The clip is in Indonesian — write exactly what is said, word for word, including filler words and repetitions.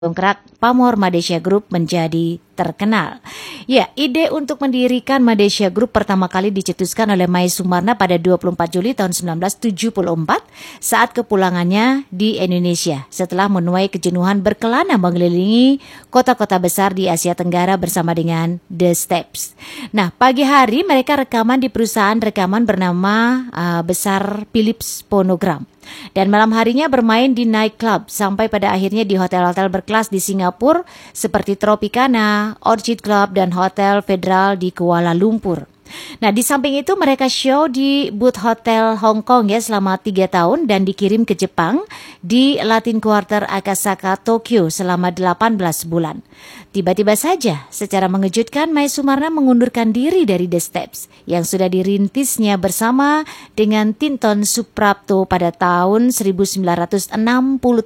Dongkrak pamor Madesya Group menjadi terkenal. Ya, ide untuk mendirikan Madesya Group pertama kali dicetuskan oleh Mai Sumarna pada dua puluh empat Juli tahun sembilan belas tujuh puluh empat saat kepulangannya di Indonesia setelah menuai kejenuhan berkelana mengelilingi kota-kota besar di Asia Tenggara bersama dengan The Steps. Nah, pagi hari mereka rekaman di perusahaan rekaman bernama uh, besar Philips Phonogram. Dan malam harinya bermain di nightclub sampai pada akhirnya di hotel-hotel berkelas di Singapura seperti Tropicana, Orchid Club, dan Hotel Federal di Kuala Lumpur. Nah, di samping itu mereka show di booth hotel Hong Kong ya selama tiga tahun dan dikirim ke Jepang di Latin Quarter Akasaka, Tokyo selama delapan belas bulan. Tiba-tiba saja secara mengejutkan Mai Sumarna mengundurkan diri dari The Steps yang sudah dirintisnya bersama dengan Tinton Suprapto pada tahun seribu sembilan ratus enam puluh